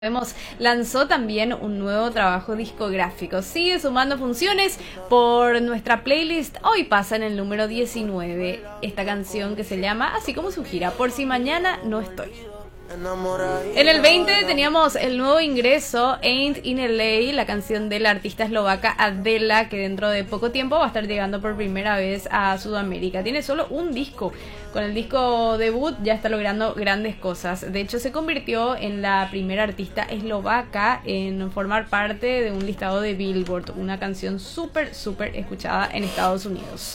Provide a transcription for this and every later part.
Lanzó también un nuevo trabajo discográfico. Sigue sumando funciones por nuestra playlist. Hoy pasa en el número 19 esta canción que se llama, así como su gira, Por si mañana no estoy. En el 20 teníamos el nuevo ingreso Ain't in LA, la canción de la artista eslovaca Adela, que dentro de poco tiempo va a estar llegando por primera vez a Sudamérica. Tiene solo un disco. Con el disco debut ya está logrando grandes cosas. De hecho, se convirtió en la primera artista eslovaca en formar parte de un listado de Billboard, una canción súper escuchada en Estados Unidos.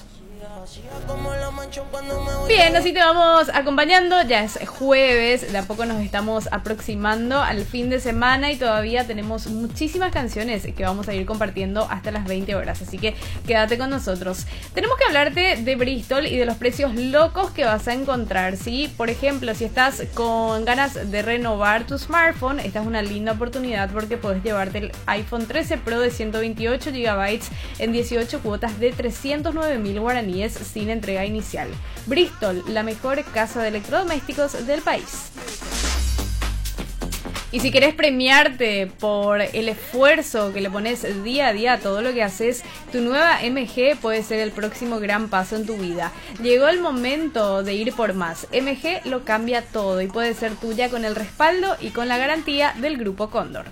Bien, así te vamos acompañando. Ya es jueves, de a poco nos estamos aproximando al fin de semana y todavía tenemos muchísimas canciones que vamos a ir compartiendo hasta las 20 horas, así que quédate con nosotros. Tenemos que hablarte de Bristol y de los precios locos que vas a encontrar, ¿sí? Por ejemplo, si estás con ganas de renovar tu smartphone, esta es una linda oportunidad porque puedes llevarte el iPhone 13 Pro de 128 GB en 18 cuotas de 309.000 guaraníes sin entrega inicial. Bristol, la mejor casa de electrodomésticos del país. Y si querés premiarte por el esfuerzo que le pones día a día a todo lo que haces, tu nueva MG puede ser el próximo gran paso en tu vida. Llegó el momento de ir por más. MG lo cambia todo y puede ser tuya con el respaldo y con la garantía del Grupo Cóndor.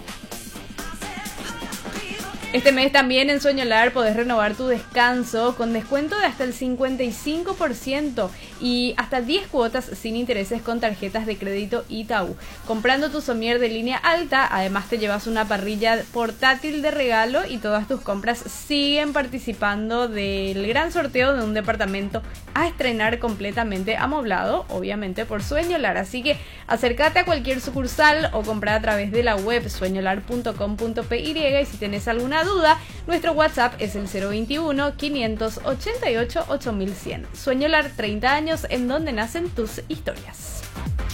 Este mes también en Sueñolar podés renovar tu descanso con descuento de hasta el 55% y hasta 10 cuotas sin intereses con tarjetas de crédito Itaú. Comprando tu somier de línea alta, además te llevas una parrilla portátil de regalo y todas tus compras siguen participando del gran sorteo de un departamento a estrenar completamente amoblado, obviamente por Sueñolar. Así que acércate a cualquier sucursal o compra a través de la web sueñolar.com.py y si tenés alguna duda, nuestro WhatsApp es el 021 588 8100. Sueñolar, 30 años en donde nacen tus historias.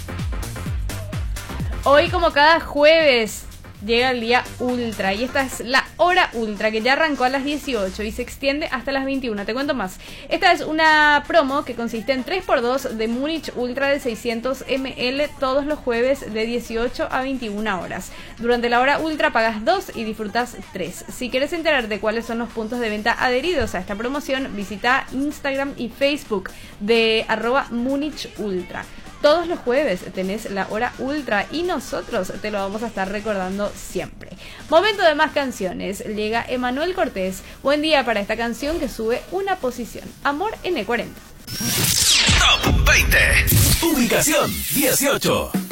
Hoy, como cada jueves, llega el día ultra y esta es la hora ultra que ya arrancó a las 18 y se extiende hasta las 21. Te cuento más. Esta es una promo que consiste en 3x2 de Múnich Ultra de 600 ml todos los jueves de 18 a 21 horas. Durante la hora ultra pagas 2 y disfrutas 3. Si quieres enterarte de cuáles son los puntos de venta adheridos a esta promoción, visita Instagram y Facebook de @MúnichUltra. Todos los jueves tenés la hora ultra y nosotros te lo vamos a estar recordando siempre. Momento de más canciones. Llega Emanuel Cortés. Buen día para esta canción que sube una posición. Amor N40. Top 20. Ubicación 18.